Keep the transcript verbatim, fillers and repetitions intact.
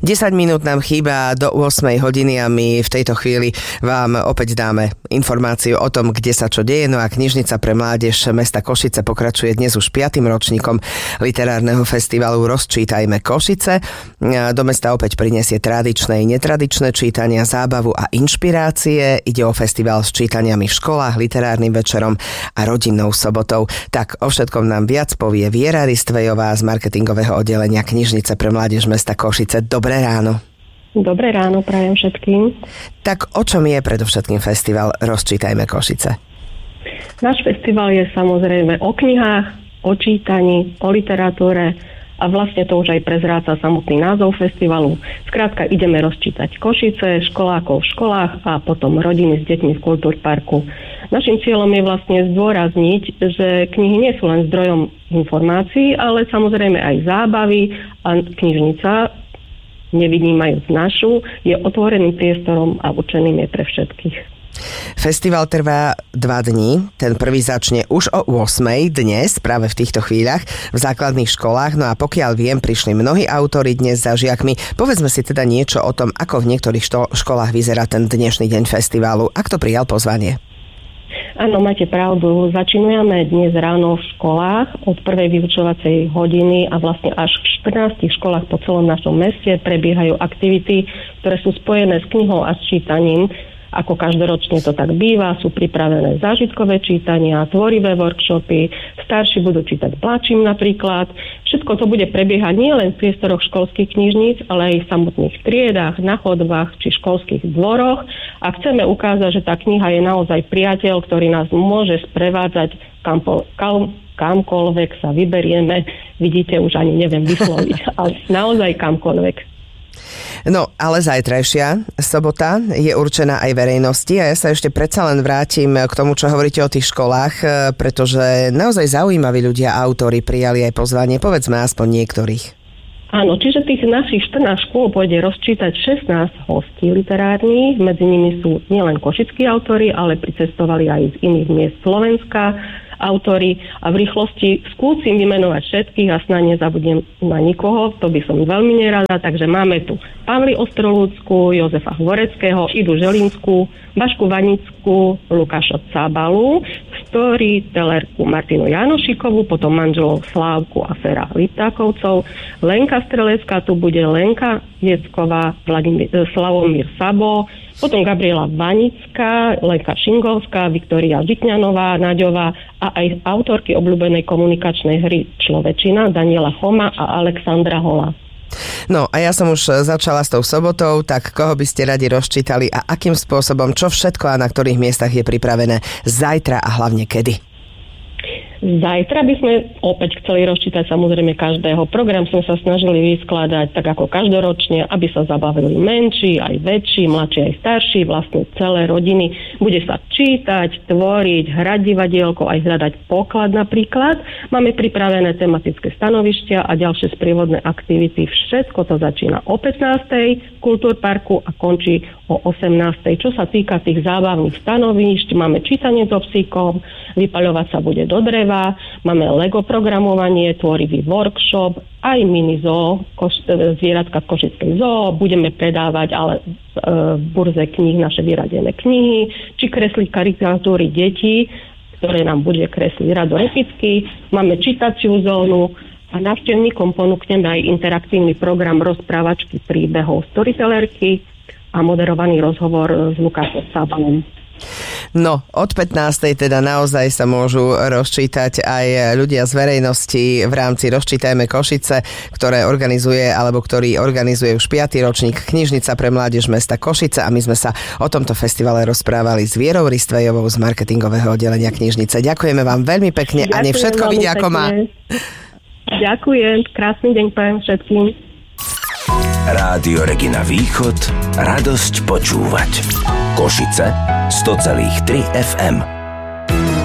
desať minút nám chýba do ôsmej hodiny a my v tejto chvíli vám opäť dáme informáciu o tom, kde sa čo deje. No a Knižnica pre mládež mesta Košice pokračuje dnes už piatym ročníkom literárneho festivalu Rozčítajme Košice. Do mesta opäť prinesie tradičné i netradičné čítania, zábavu a inšpirácie. Ide o festival s čítaniami v školách, literárnym večerom a rodinnou sobotou. Tak o všetkom nám viac povie Viera Ristvejová z marketingového oddelenia Knižnice pre mládež mesta Košice. Dobré ráno. Dobré ráno, prajem všetkým. Tak o čom je predovšetkým festival Rozčítajme Košice? Náš festival je samozrejme o knihách, o čítaní, o literatúre a vlastne to už aj prezráca samotný názov festivalu. Skrátka ideme rozčítať Košice, školákov v školách a potom rodiny s deťmi v kultúrparku. Naším cieľom je vlastne zdôrazniť, že knihy nie sú len zdrojom informácií, ale samozrejme aj zábavy a knižnica, nevynímajúc našu, je otvoreným priestorom a určeným je pre všetkých. Festival trvá dva dní. Ten prvý začne už o ôsmej dnes, práve v týchto chvíľach, v základných školách. No a pokiaľ viem, prišli mnohí autori dnes za žiakmi. Povedzme si teda niečo o tom, ako v niektorých što- školách vyzerá ten dnešný deň festivalu. A kto prijal pozvanie? Áno, máte pravdu. Začíname dnes ráno v školách od prvej vyučovacej hodiny a vlastne až v štrnástich školách po celom našom meste prebiehajú aktivity, ktoré sú spojené s knihou a s čítaním. Ako každoročne to tak býva, sú pripravené zážitkové čítania, tvorivé workshopy, starší budú čítať mladším napríklad. Všetko to bude prebiehať nielen v priestoroch školských knižníc, ale aj v samotných triedách, na chodbách či školských dvoroch. A chceme ukázať, že tá kniha je naozaj priateľ, ktorý nás môže sprevádzať kampo, kam, kamkoľvek sa vyberieme. Vidíte, už ani neviem vysloviť, ale naozaj kamkoľvek. No, ale zajtrajšia sobota je určená aj verejnosti a ja sa ešte predsa len vrátim k tomu, čo hovoríte o tých školách, pretože naozaj zaujímaví ľudia, autori prijali aj pozvanie, povedzme aspoň niektorých. Áno, čiže tých našich štrnásť škôl pôjde rozčítať šestnásť hostí literárnych, medzi nimi sú nielen košickí autori, ale pricestovali aj z iných miest Slovenska autori a v rýchlosti skúsim vymenovať všetkých a snáď nezabudnem na nikoho, to by som veľmi nerada, takže máme tu Pavli Ostrolúcku, Jozefa Hvoreckého, Idu Želinskú, Bašku Vanickú, Lukáša Cabalu, storytellerku Martinu Janošikovú, potom manželov Slávku a Fera Liptákovcov, Lenka Strelecká, tu bude Lenka Viecková, Vladimír, Slavomír Sabo, potom Gabriela Vanická, Lenka Šingovská, Viktória Žitňanová, Naďová a aj autorky obľúbenej komunikačnej hry Človečina, Daniela Choma a Alexandra Hola. No a ja som už začala s tou sobotou, tak koho by ste radi rozčítali a akým spôsobom, čo všetko a na ktorých miestach je pripravené zajtra a hlavne kedy? Zajtra by sme opäť chceli rozčítať samozrejme každého. Program sme sa snažili vyskladať tak ako každoročne, aby sa zabavili menší, aj väčší, mladší, aj starší, vlastne celé rodiny. Bude sa čítať, tvoriť, hrať divadielko, aj hľadať poklad napríklad. Máme pripravené tematické stanovištia a ďalšie sprievodné aktivity. Všetko to začína o pätnástej v Kultúrparku a končí o osemnástej. Čo sa týka tých zábavných stanovišť, máme čítanie so psíkom, vypaľovať sa bude do dreva, máme Lego programovanie, tvorivý workshop, aj mini zoo, koš, zvieratka v Košickej zoo, budeme predávať ale e, v burze kníh naše vyradené knihy, či kresliť karikatúry detí, ktoré nám bude kresliť Rado Repický, máme čítaciu zónu a návštevníkom ponúkneme aj interaktívny program rozprávačky príbehov storytellerky a moderovaný rozhovor s Lukášom Sábalom. No, od pätnástej teda naozaj sa môžu rozčítať aj ľudia z verejnosti v rámci Rozčítajme Košice, ktoré organizuje, alebo ktorý organizuje už piaty ročník Knižnica pre mládež mesta Košice a my sme sa o tomto festivale rozprávali s Vierou Ristvejovou z marketingového oddelenia Knižnice. Ďakujeme vám veľmi pekne. Ďakujem, a nech všetko vidí ako má. Ďakujem, krásny deň prajem všetkým. Rádio Regina Východ, radosť počúvať. Košice sto celá tri ef em.